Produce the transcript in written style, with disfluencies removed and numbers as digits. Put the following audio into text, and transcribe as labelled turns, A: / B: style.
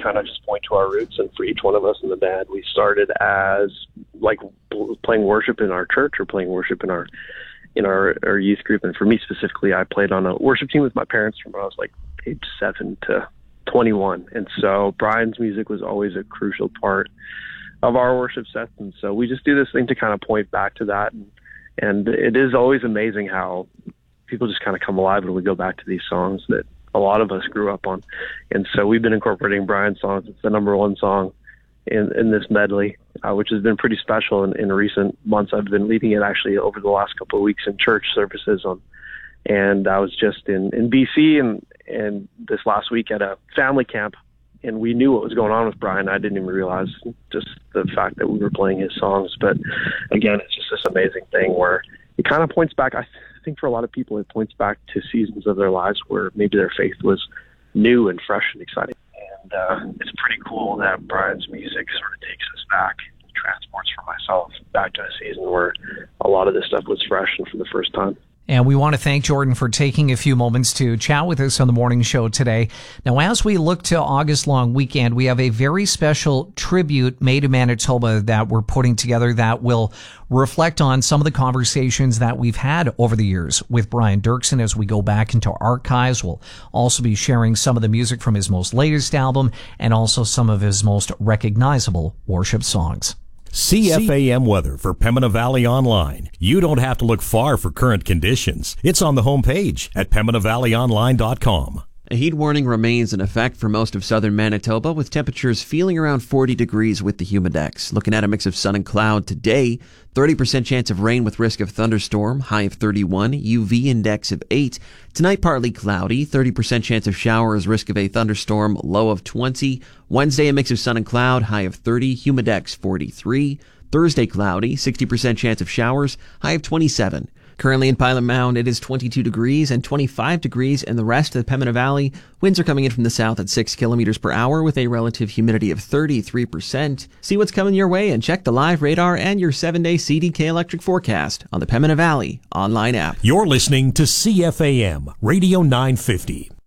A: kind of just point to our roots. And for each one of us in the band, we started as like playing worship in our church or playing worship in our youth group. And for me specifically, I played on a worship team with my parents from when I was like age 7 to 21. And so Brian's music was always a crucial part of our worship sets. And so we just do this thing to kind of point back to that. And it is always amazing how people just kind of come alive when we go back to these songs that a lot of us grew up on. And so we've been incorporating Brian's songs. It's the number one song in this medley, which has been pretty special in recent months. I've been leading it actually over the last couple of weeks in church services and I was just in BC and this last week at a family camp, and we knew what was going on with Brian. I didn't even realize just the fact that we were playing his songs. But again, it's just this amazing thing where it kind of points back. I think for a lot of people, it points back to seasons of their lives where maybe their faith was new and fresh and exciting. And it's pretty cool that Brian's music sort of takes us back, transports for myself back to a season where a lot of this stuff was fresh and for the first time.
B: And we want to thank Jordan for taking a few moments to chat with us on the morning show today. Now, as we look to August long weekend, we have a very special tribute made in Manitoba that we're putting together that will reflect on some of the conversations that we've had over the years with Brian Doerksen as we go back into our archives. We'll also be sharing some of the music from his most latest album and also some of his most recognizable worship songs.
C: CFAM weather for Pembina Valley Online. You don't have to look far for current conditions. It's on the homepage at PembinaValleyOnline.com.
D: A heat warning remains in effect for most of southern Manitoba, with temperatures feeling around 40 degrees with the humidex. Looking at a mix of sun and cloud today, 30% chance of rain with risk of thunderstorm, high of 31, UV index of 8. Tonight, partly cloudy, 30% chance of showers, risk of a thunderstorm, low of 20. Wednesday, a mix of sun and cloud, high of 30, humidex 43. Thursday, cloudy, 60% chance of showers, high of 27. Currently in Pilot Mound, it is 22 degrees and 25 degrees in the rest of the Pembina Valley. Winds are coming in from the south at 6 kilometers per hour with a relative humidity of 33%. See what's coming your way and check the live radar and your 7-day CDK electric forecast on the Pembina Valley online app.
C: You're listening to CFAM Radio 950.